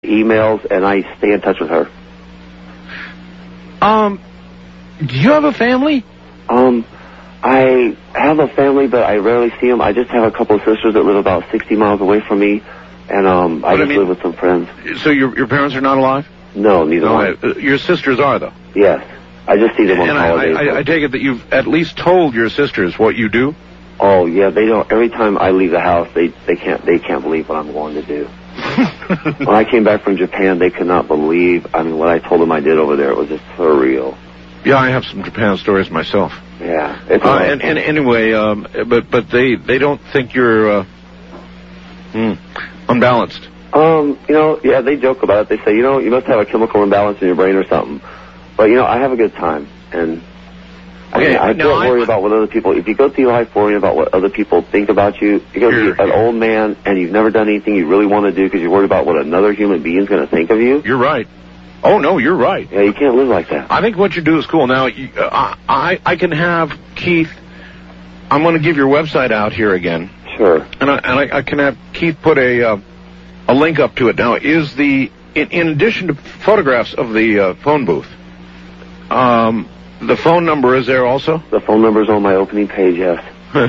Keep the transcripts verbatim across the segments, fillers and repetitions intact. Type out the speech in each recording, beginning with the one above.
emails, and I stay in touch with her. Um, do you have a family? Um, I have a family, but I rarely see them. I just have a couple of sisters that live about sixty miles away from me, and um, I What, just I mean- live with some friends. So your your parents are not alive? No, neither No, one. uh, your sisters are, though. Yes, I just see them on And I, holidays. I, I take it that you've at least told your sisters what you do? Oh yeah, they don't. Every time I leave the house, they they can't they can't believe what I'm going to do. When I came back from Japan, they could not believe. I mean, what I told them I did over there, it was just surreal. Yeah, I have some Japan stories myself. Yeah, it's Uh, a lot of and, fun. and anyway, um, but but they, they don't think you're uh, hmm, unbalanced. Um, you know, yeah, they joke about it. They say, you know, you must have a chemical imbalance in your brain or something. But you know, I have a good time, and I, Okay, mean, I now don't I- worry about what other people. If you go through life worrying about what other people think about you, you're going to Here, be an here. old man, and you've never done anything you really want to do because you're worried about what another human being is going to think of you. You're right. Oh, no, you're right. Yeah, you can't live like that. I think what you do is cool. Now, you, uh, I, I can have Keith, I'm going to give your website out here again, Sure. and I, and I, I can have Keith put a uh, a link up to it. Now, is the, in, in addition to photographs of the uh, phone booth, um, the phone number is there also? The phone number's on my opening page, yes.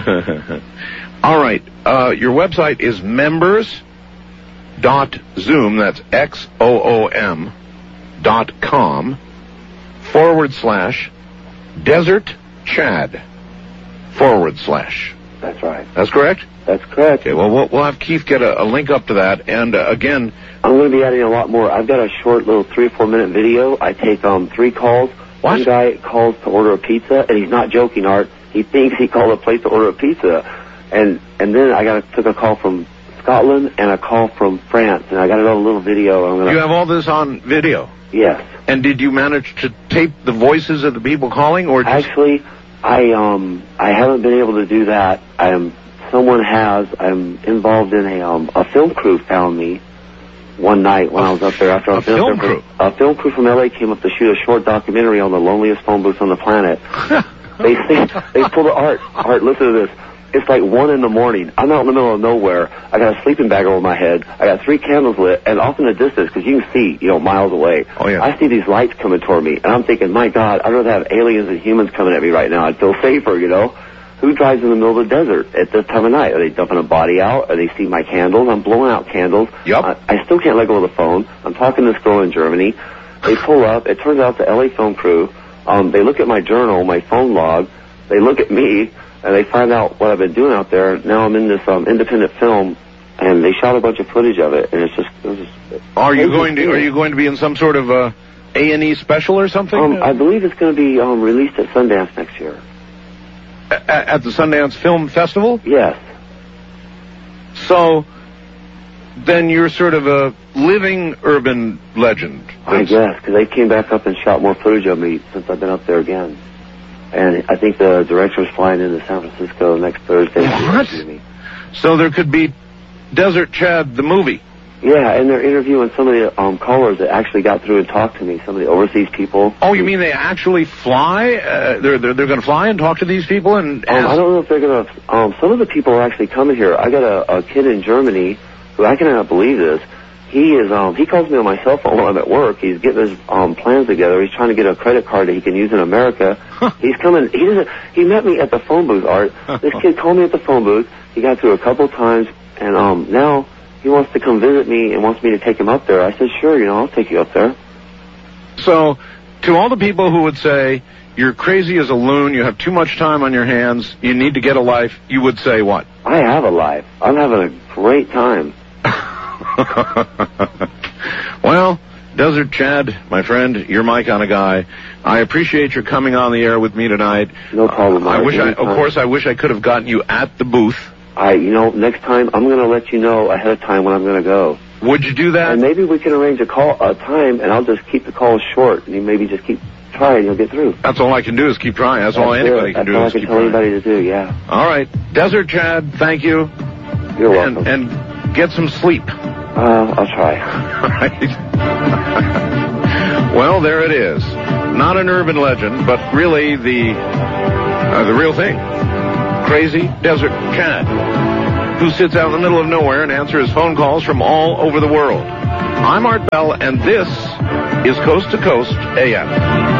All right. Uh, your website is members dot zoom, that's X O O M, dot com, forward slash, Desert Chad, forward slash. That's right. That's correct? That's correct. Okay, well, we'll, we'll have Keith get a, a link up to that. And, uh, again, I'm going to be adding a lot more. I've got a short little three or four minute video. I take um three calls. What? One guy calls to order a pizza, and he's not joking, Art. He thinks he called a place to order a pizza. And and then I got a, took a call from Scotland and a call from France, and I got it on a little video. I'm gonna, you have all this on video. Yes. And did you manage to tape the voices of the people calling, or just... Actually, I um I haven't been able to do that. I'm someone has. I'm involved in a um a film crew found me one night when A I was up there after I was a film up there crew? for, a film crew from L A came up to shoot a short documentary on the loneliest phone booth on the planet. they they they pulled the Art. Art, listen to this. It's like one in the morning. I'm out in the middle of nowhere. I got a sleeping bag over my head. I got three candles lit, and off in the distance, because you can see, you know, miles away. Oh, yeah. I see these lights coming toward me, and I'm thinking, my God, I'd rather have aliens and humans coming at me right now. I'd feel safer, you know. Who drives in the middle of the desert at this time of night? Are they dumping a body out? Are they see my candles? I'm blowing out candles. Yup. I, I still can't let go of the phone. I'm talking to this girl in Germany. They pull up. It turns out the L A film crew, um, they look at my journal, my phone log. They look at me, and they find out what I've been doing out there. Now I'm in this um, independent film, and they shot a bunch of footage of it, and it's just... It was just Are you crazy going to, are feeling. you going to be in some sort of uh, A and E special or something? Um, I believe it's going to be um, released at Sundance next year. at, at the Sundance Film Festival? Yes. So, then you're sort of a living urban legend. I guess, because they came back up and shot more footage of me since I've been up there again. And I think the director's flying into San Francisco next Thursday. What? to me. So there could be Desert Chad, the movie. Yeah, and they're interviewing some of the um, callers that actually got through and talked to me, some of the overseas people. Oh, you mean they actually fly? Uh, they're they're, they're going to fly and talk to these people and Um, ask... I don't know if they're going to... Um, some of the people are actually coming here. I got a, a kid in Germany who, I cannot believe this. He is, um, he calls me on my cell phone when I'm at work. He's getting his, um, plans together. He's trying to get a credit card that he can use in America. He's coming, he doesn't, he met me at the phone booth, Art. This kid called me at the phone booth. He got through a couple times, and, um, now he wants to come visit me and wants me to take him up there. I said, sure, you know, I'll take you up there. So, to all the people who would say, you're crazy as a loon, you have too much time on your hands, you need to get a life, you would say what? I have a life. I'm having a great time. Well, Desert Chad, my friend, you're my kind of guy. I appreciate your coming on the air with me tonight. No problem, Uh, I Art. wish I, of Anytime. course, I wish I could have gotten you at the booth. I, you know, next time I'm going to let you know ahead of time when I'm going to go. Would you do that? And maybe we can arrange a call, a time, and I'll just keep the calls short, and you maybe just keep trying, you'll get through. That's all I can do is keep trying. That's, all That's anybody it. can That's do all is I can keep tell trying. anybody to do, yeah. All right. Desert Chad, thank you. You're welcome. And, and get some sleep. Uh, I'll try. All right. Well, there it is. Not an urban legend, but really the uh, the real thing. Crazy Desert Chad, who sits out in the middle of nowhere and answers phone calls from all over the world. I'm Art Bell, and this is Coast to Coast A M.